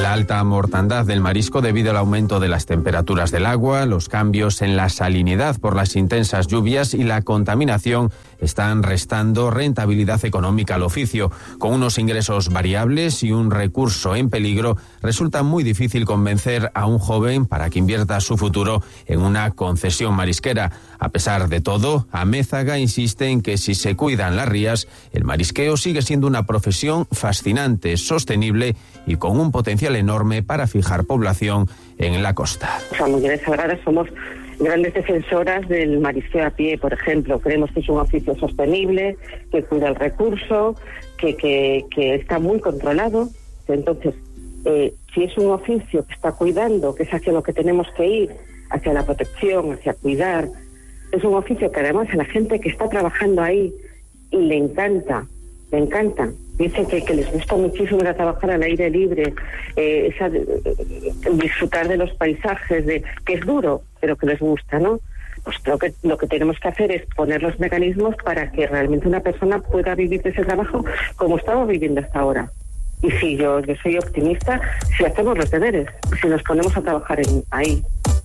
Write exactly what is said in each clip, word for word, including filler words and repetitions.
La alta mortandad del marisco debido al aumento de las temperaturas del agua, los cambios en la salinidad por las intensas lluvias y la contaminación están restando rentabilidad económica al oficio. Con unos ingresos variables y un recurso en peligro, resulta muy difícil convencer a un joven para que invierta su futuro en una concesión marisquera. A pesar de todo, Amézaga insiste en que si se cuidan las rías, el marisqueo sigue siendo una profesión fascinante, sostenible y con un potencial enorme para fijar población en la costa. Las Mujeres Sagradas somos grandes defensoras del marisqueo a pie, por ejemplo. Creemos que es un oficio sostenible, que cuida el recurso, que, que, que está muy controlado. Entonces, eh, si es un oficio que está cuidando, que es hacia lo que tenemos que ir, hacia la protección, hacia cuidar, es un oficio que además a la gente que está trabajando ahí le encanta, le encanta. Dicen que, que les gusta muchísimo ir a trabajar al aire libre, eh, esa, eh, disfrutar de los paisajes, de que es duro, pero que les gusta, ¿no? Pues creo que lo que tenemos que hacer es poner los mecanismos para que realmente una persona pueda vivir de ese trabajo como estamos viviendo hasta ahora. Y sí, yo, yo soy optimista si hacemos los deberes, si nos ponemos a trabajar en, ahí.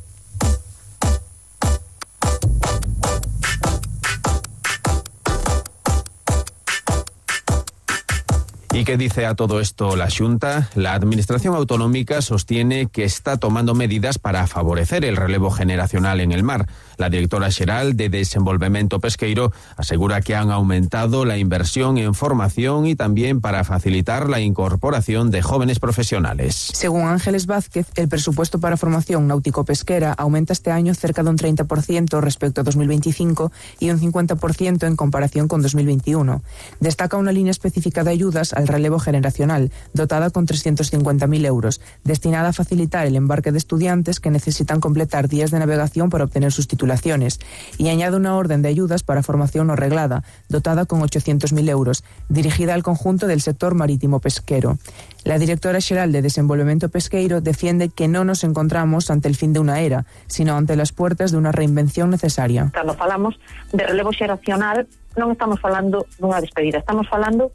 ¿Y qué dice a todo esto la Xunta? La Administración Autonómica sostiene que está tomando medidas para favorecer el relevo generacional en el mar. La directora xeral de Desenvolvemento Pesqueiro asegura que han aumentado la inversión en formación y también para facilitar la incorporación de jóvenes profesionales. Según Ángeles Vázquez, el presupuesto para formación náutico-pesquera aumenta este año cerca de un treinta por ciento respecto a dos mil veinticinco y un cincuenta por ciento en comparación con dos mil veintiuno. Destaca una línea específica de ayudas al relevo generacional, dotada con trescientos cincuenta mil euros, destinada a facilitar el embarque de estudiantes que necesitan completar días de navegación para obtener sus titulaciones, y añade una orden de ayudas para formación no reglada, dotada con ochocientos mil euros, dirigida al conjunto del sector marítimo pesquero. La directora xeral de Desenvolvemento Pesqueiro defiende que no nos encontramos ante el fin de una era, sino ante las puertas de una reinvención necesaria. Cando falamos de relevo xeracional, non estamos falando dunha despedida, estamos falando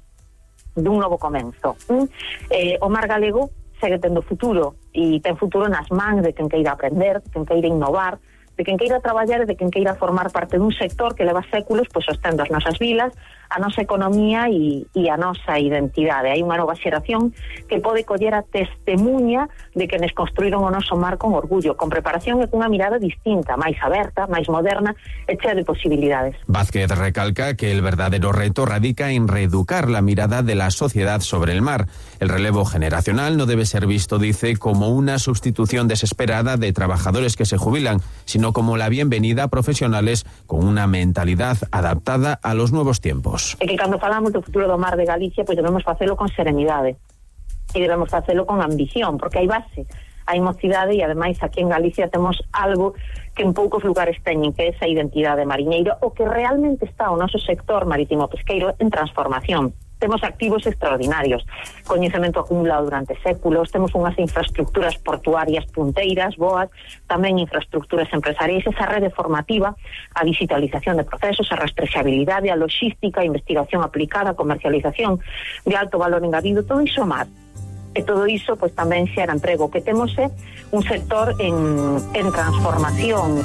dun novo comenzo. Eh, o mar galego segue tendo futuro e ten futuro nas mans de quen queira aprender, de quen queira innovar, de quen queira traballar e de quen queira formar parte dun sector que leva séculos pois sostendo as nosas vilas, a nosa economía e, e a nosa identidade. Hai unha nova xeración que pode coller a testemunha de que nos construíron o noso mar con orgullo, con preparación e cunha mirada distinta, máis aberta, máis moderna e chea de posibilidades. Vázquez recalca que el verdadero reto radica en reeducar la mirada de la sociedad sobre el mar. El relevo generacional no debe ser visto, dice, como una sustitución desesperada de trabajadores que se jubilan, sino como la bienvenida a profesionales con una mentalidad adaptada a los nuevos tiempos. E que cando falamos do futuro do mar de Galicia, pois debemos facelo con serenidade e debemos facelo con ambición, porque hai base, hai mocidade e ademais aquí en Galicia temos algo que en poucos lugares teñen, que é esa identidade mariñeira, o que realmente está o noso sector marítimo pesqueiro en transformación. Temos activos extraordinarios, coñecemento acumulado durante séculos, temos unhas infraestructuras portuarias punteiras, boas, tamén infraestructuras empresariais, esa rede formativa, a digitalización de procesos, a rastreabilidade, a logística, a investigación aplicada, a comercialización de alto valor engadido, todo iso mar. E todo iso pois tamén xera emprego, que temos é un sector en, en transformación.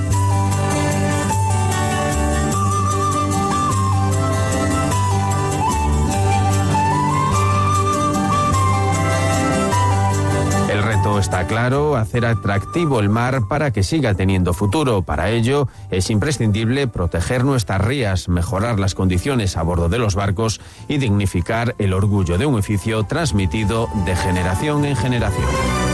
Está claro, hacer atractivo el mar para que siga teniendo futuro. Para ello es imprescindible proteger nuestras rías, mejorar las condiciones a bordo de los barcos y dignificar el orgullo de un oficio transmitido de generación en generación.